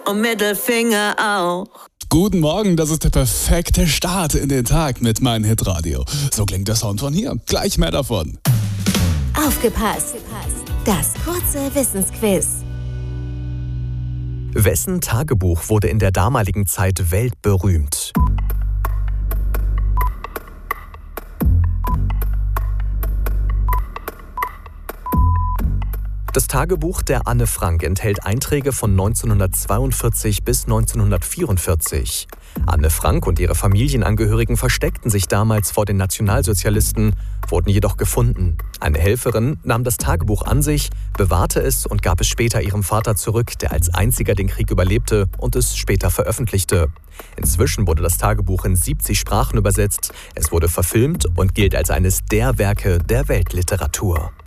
und Mittelfinger auch. Guten Morgen, das ist der perfekte Start in den Tag mit meinem Hitradio. So klingt der Sound von hier. Gleich mehr davon. Aufgepasst! Das kurze Wissensquiz. Wessen Tagebuch wurde in der damaligen Zeit weltberühmt? Das Tagebuch der Anne Frank enthält Einträge von 1942 bis 1944. Anne Frank und ihre Familienangehörigen versteckten sich damals vor den Nationalsozialisten, wurden jedoch gefunden. Eine Helferin nahm das Tagebuch an sich, bewahrte es und gab es später ihrem Vater zurück, der als einziger den Krieg überlebte und es später veröffentlichte. Inzwischen wurde das Tagebuch in 70 Sprachen übersetzt, es wurde verfilmt und gilt als eines der Werke der Weltliteratur.